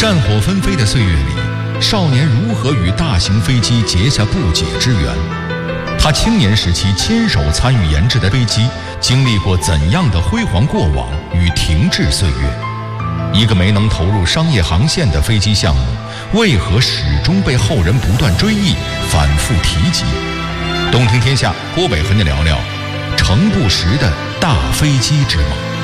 战火纷飞的岁月里，少年如何与大型飞机结下不解之缘？他青年时期亲手参与研制的飞机，经历过怎样的辉煌过往与停滞岁月？一个没能投入商业航线的飞机项目，为何始终被后人不断追忆、反复提及？动听天下，郭北和你聊聊程不识的大飞机之梦。